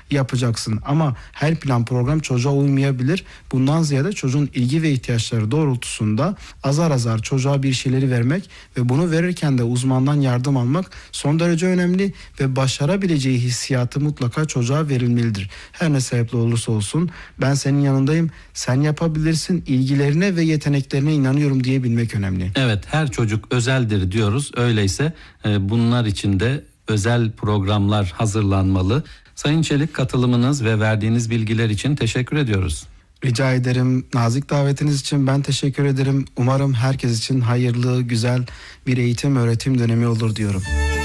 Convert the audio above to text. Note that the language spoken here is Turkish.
yapacaksın. Ama her plan program çocuğa uymayabilir. Bundan ziyade çocuğun ilgi ve ihtiyaçları doğrultusunda azar azar çocuğa bir şeyleri vermek ve bunu verirken de uzmandan yardım almak son derece önemli ve başarabileceği hissiyatı mutlaka çocuğa verilmelidir. Her ne sebeple olursa olsun ben senin yanındayım, sen yapabilirsin, ilgilerine ve yeteneklerine inanıyorum diyebilmek önemli. Evet, her çocuk özeldir diyoruz. Öyleyse bunlar için de özel programlar hazırlanmalı. Sayın Çelik, katılımınız ve verdiğiniz bilgiler için teşekkür ediyoruz. Rica ederim. Nazik davetiniz için ben teşekkür ederim. Umarım herkes için hayırlı, güzel bir eğitim öğretim dönemi olur diyorum.